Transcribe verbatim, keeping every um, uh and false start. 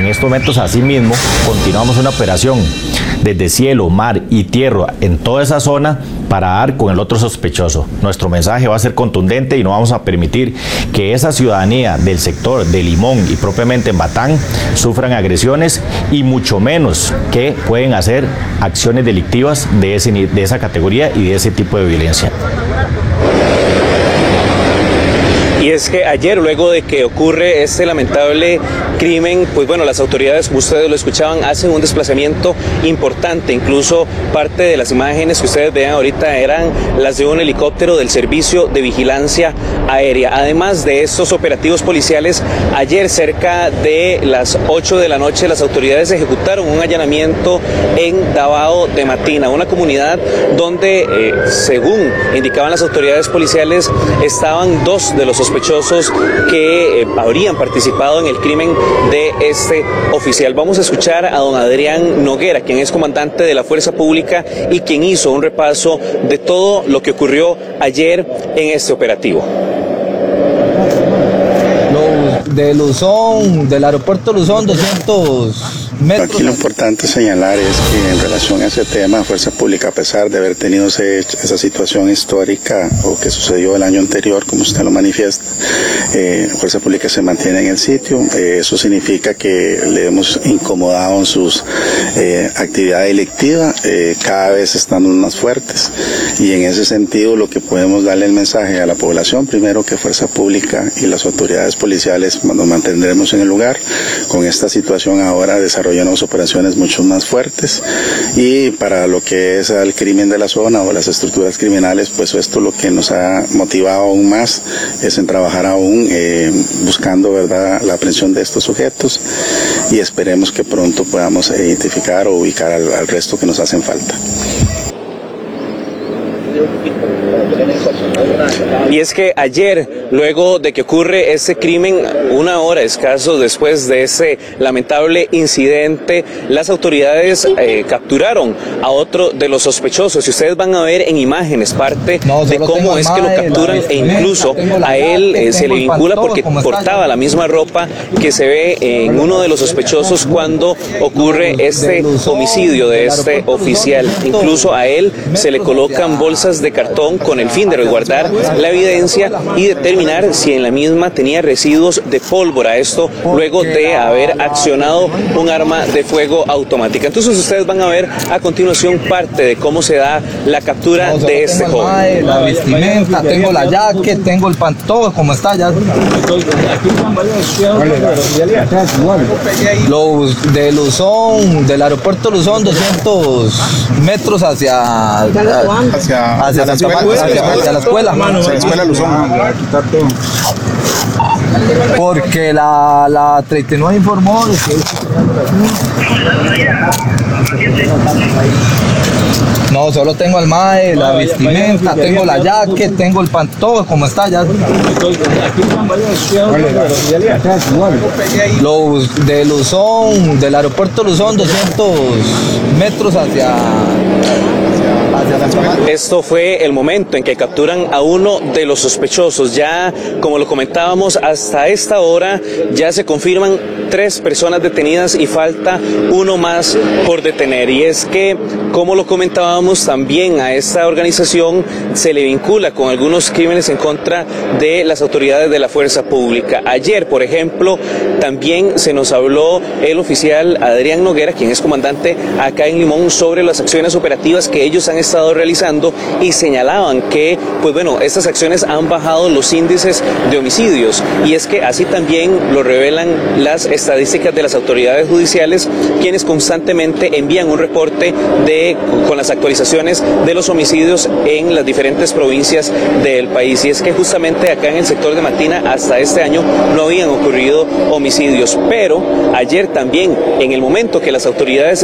En estos momentos, asimismo, continuamos una operación desde cielo, mar y tierra en toda esa zona para dar con el otro sospechoso. Nuestro mensaje va a ser contundente y no vamos a permitir que esa ciudadanía del sector de Limón y propiamente en Batán sufran agresiones y mucho menos que pueden hacer acciones delictivas de, ese, de esa categoría y de ese tipo de violencia. Y es que ayer, luego de que ocurre este lamentable crimen, pues bueno, las autoridades, como ustedes lo escuchaban, hacen un desplazamiento importante. Incluso parte de las imágenes que ustedes vean ahorita eran las de un helicóptero del Servicio de Vigilancia Aérea. Además de estos operativos policiales, ayer cerca de las ocho de la noche las autoridades ejecutaron un allanamiento en Davao de Matina, una comunidad donde, eh, según indicaban las autoridades policiales, estaban dos de los sospechosos que eh, habrían participado en el crimen de este oficial. Vamos a escuchar a don Adrián Noguera, quien es comandante de la Fuerza Pública y quien hizo un repaso de todo lo que ocurrió ayer en este operativo. Los de Luzón, del aeropuerto Luzón, doscientos metros. Aquí lo importante señalar es que en relación a ese tema, Fuerza Pública, a pesar de haber tenido ese, esa situación histórica o que sucedió el año anterior, como usted lo manifiesta, eh, Fuerza Pública se mantiene en el sitio. Eh, eso significa que le hemos incomodado en sus eh, actividades delictivas, eh, cada vez estando más fuertes. Y en ese sentido, lo que podemos darle el mensaje a la población, primero que Fuerza Pública y las autoridades policiales nos mantendremos en el lugar. Con esta situación ahora desarrollamos operaciones mucho más fuertes, y para lo que es el crimen de la zona o las estructuras criminales, pues esto lo que nos ha motivado aún más es en trabajar aún eh, buscando, verdad, la aprehensión de estos sujetos, y esperemos que pronto podamos identificar o ubicar al, al resto que nos hacen falta. Y es que ayer, luego de que ocurre ese crimen, una hora escaso después de ese lamentable incidente, las autoridades eh, capturaron a otro de los sospechosos. Y ustedes van a ver en imágenes parte no, de cómo es que lo capturan, e incluso a él eh, se le vincula porque portaba la misma ropa que se ve en uno de los sospechosos cuando ocurre este homicidio de este oficial. Incluso a él se le colocan bolsas de cartón con el fin de resguardar la evidencia y determinar si en la misma tenía residuos de pólvora, esto luego de haber accionado un arma de fuego automática. Entonces ustedes van a ver a continuación parte de cómo se da la captura no, de este joven. Mae, la vestimenta, tengo la jacket, tengo el pantalón, como está ya. Los de Luzón, del aeropuerto Luzón, doscientos metros hacia hacia, hacia, hacia, la, escuela, hacia, hacia, hacia la escuela, mano. Hacia la escuela Luzón. Porque la, la treinta y nueve informó de que... No, solo tengo el mae, la vestimenta, tengo la jacket, tengo el pantalón, como está ya. Los de Luzón, del aeropuerto Luzón, doscientos metros hacia... Esto fue el momento en que capturan a uno de los sospechosos. Ya, como lo comentábamos, hasta esta hora ya se confirman tres personas detenidas y falta uno más por detener. Y es que, como lo comentábamos, también a esta organización se le vincula con algunos crímenes en contra de las autoridades de la Fuerza Pública. Ayer, por ejemplo, también se nos habló el oficial Adrián Noguera, quien es comandante acá en Limón, sobre las acciones operativas que ellos han estado realizando, y señalaban que, pues bueno, estas acciones han bajado los índices de homicidios. Y es que así también lo revelan las estadísticas de las autoridades judiciales, quienes constantemente envían un reporte de con las actualizaciones de los homicidios en las diferentes provincias del país. Y es que justamente acá en el sector de Matina hasta este año no habían ocurrido homicidios, pero ayer también, en el momento que las autoridades